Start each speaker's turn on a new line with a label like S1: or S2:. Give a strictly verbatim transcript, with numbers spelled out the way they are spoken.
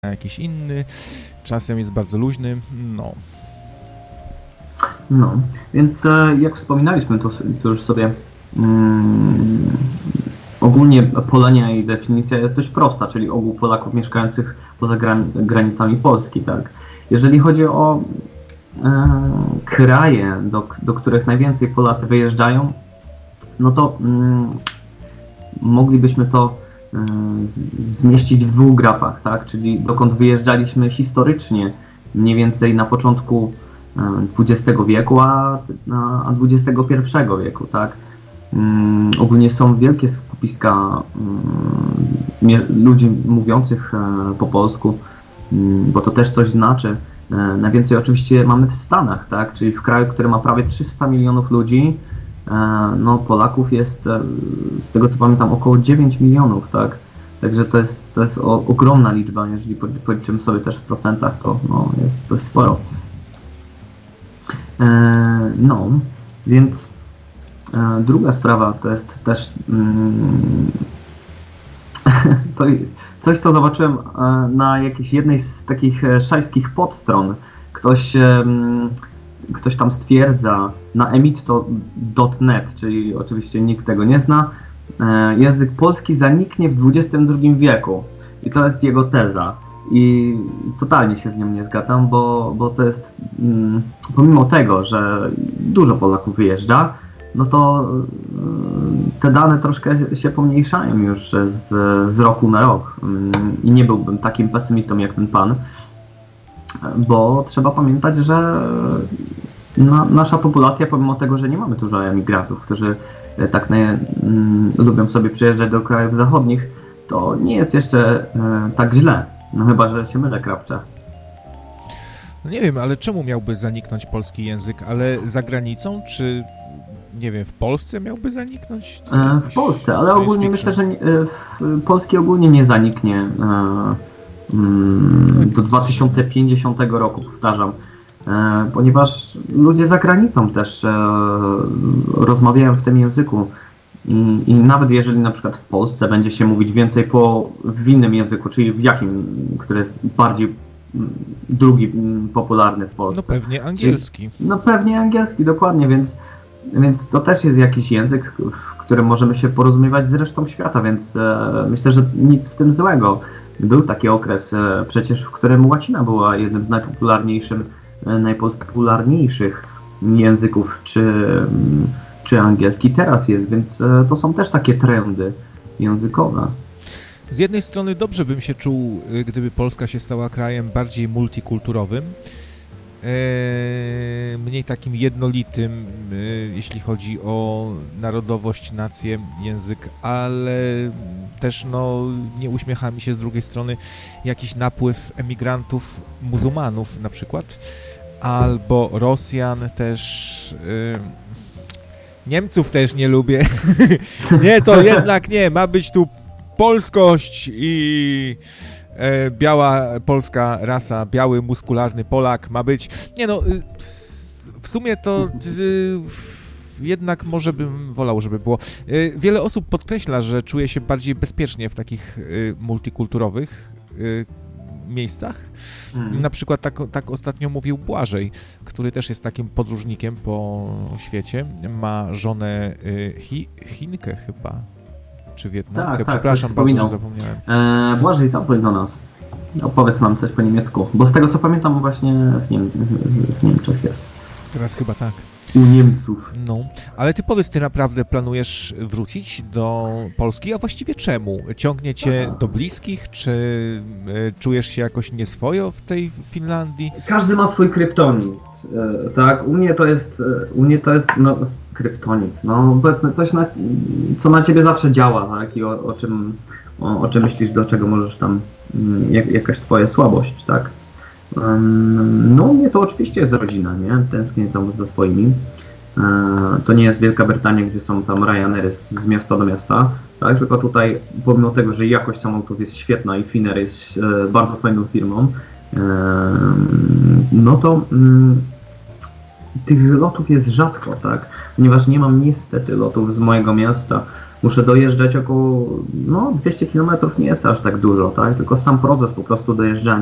S1: jakiś inny, czasem jest bardzo luźny, no.
S2: No, więc jak wspominaliśmy, to, to już sobie um, ogólnie Polonia i definicja jest dość prosta, czyli ogół Polaków mieszkających poza gran, granicami Polski, tak. Jeżeli chodzi o e, kraje, do, do których najwięcej Polacy wyjeżdżają, no to mm, moglibyśmy to y, z, zmieścić w dwóch grafach, tak? Czyli dokąd wyjeżdżaliśmy historycznie, mniej więcej na początku y, dwudziestego wieku, a, a dwudziestego pierwszego wieku, tak? Y, ogólnie są wielkie skupiska y, ludzi mówiących y, po polsku, y, bo to też coś znaczy. Y, najwięcej oczywiście mamy w Stanach, tak? Czyli w kraju, który ma prawie trzysta milionów ludzi, no Polaków jest, z tego co pamiętam, około dziewięć milionów, tak? Także to jest, to jest o, ogromna liczba, jeżeli policzymy sobie też w procentach, to no, jest dość sporo. E, no, więc e, druga sprawa to jest też mm, coś, coś, co zobaczyłem na jakiejś jednej z takich szajskich podstron. Ktoś mm, Ktoś tam stwierdza na emitto kropka net, czyli oczywiście nikt tego nie zna, język polski zaniknie w dwudziestym drugim wieku. I to jest jego teza. I totalnie się z nią nie zgadzam, bo, bo to jest, mm, pomimo tego, że dużo Polaków wyjeżdża, no to y, te dane troszkę się pomniejszają już z, z roku na rok. Y, I nie byłbym takim pesymistą jak ten pan. Bo trzeba pamiętać, że na, nasza populacja, pomimo tego, że nie mamy dużo emigrantów, którzy tak na, mm, lubią sobie przyjeżdżać do krajów zachodnich, to nie jest jeszcze e, tak źle. No chyba, że się mylę, Krawcze.
S1: No nie wiem, ale czemu miałby zaniknąć polski język? Ale za granicą, czy nie wiem, w Polsce miałby zaniknąć?
S2: E, w Polsce, ale ogólnie myślę, że nie, w, polski ogólnie nie zaniknie. E, do dwa tysiące pięćdziesiątego roku, powtarzam, e, ponieważ ludzie za granicą też e, rozmawiają w tym języku i, i nawet jeżeli na przykład w Polsce będzie się mówić więcej po, w innym języku, czyli w jakim, który jest bardziej drugi popularny w Polsce.
S1: No pewnie angielski.
S2: Czyli, no pewnie angielski, dokładnie, więc, więc to też jest jakiś język, w którym możemy się porozumiewać z resztą świata, więc e, myślę, że nic w tym złego. Był taki okres e, przecież, w którym łacina była jednym z najpopularniejszych, e, najpopularniejszych języków, czy, czy angielski teraz jest, więc e, to są też takie trendy językowe.
S1: Z jednej strony dobrze bym się czuł, gdyby Polska się stała krajem bardziej multikulturowym, e, mniej takim jednolitym, e, jeśli chodzi o narodowość, nację, język, ale też no, nie uśmiecha mi się z drugiej strony jakiś napływ emigrantów muzułmanów na przykład, albo Rosjan też, yy, Niemców też nie lubię. Nie, to jednak nie, ma być tu polskość i e, biała polska rasa, biały muskularny Polak ma być. Nie no, w sumie to y, jednak może bym wolał, żeby było. Y, wiele osób podkreśla, że czuje się bardziej bezpiecznie w takich y, multikulturowych y, miejscach. Hmm. Na przykład tak, tak ostatnio mówił Błażej, który też jest takim podróżnikiem po świecie. Ma żonę y, Hi, Chinkę chyba, czy Wietnamkę.
S2: Tak, tak,
S1: Przepraszam, bardzo, że zapomniałem.
S2: E, Błażej, zadzwoń do nas. Opowiedz nam coś po niemiecku, bo z tego co pamiętam właśnie w, Niem w Niemczech jest.
S1: Teraz chyba tak.
S2: U Niemców.
S1: No, ale ty powiedz, ty naprawdę planujesz wrócić do Polski, a właściwie czemu? Ciągnie cię Aha. do bliskich, czy y, czujesz się jakoś nieswojo w tej Finlandii?
S2: Każdy ma swój kryptonit, e, tak? U mnie to jest, u mnie to jest, no, kryptonit, no powiedzmy coś, na, co na ciebie zawsze działa, tak? I o, o czym, o, o czym myślisz, do czego możesz tam, jak, jakaś twoja słabość, tak? No u mnie to oczywiście jest rodzina, nie? Tęsknię tam za swoimi. To nie jest Wielka Brytania, gdzie są tam Ryanairy z, z miasta do miasta, tak? Tylko tutaj, pomimo tego, że jakość samolotów jest świetna i Finnair jest e, bardzo fajną firmą, e, no to mm, tych lotów jest rzadko, tak? Ponieważ nie mam niestety lotów z mojego miasta muszę dojeżdżać około, no dwieście kilometrów nie jest aż tak dużo, tak? Tylko sam proces po prostu dojeżdżania